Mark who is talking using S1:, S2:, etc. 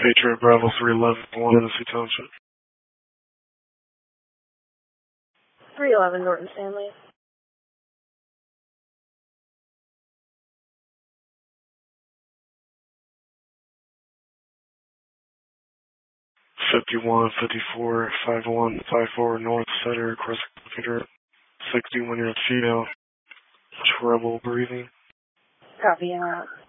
S1: Patriot Bravo 311, Hennessy Township.
S2: 311 Norton Stanley.
S1: #51, #54, #51, #54 North Center, Crest Peter, 61-year-old female, trouble breathing.
S2: Copy out.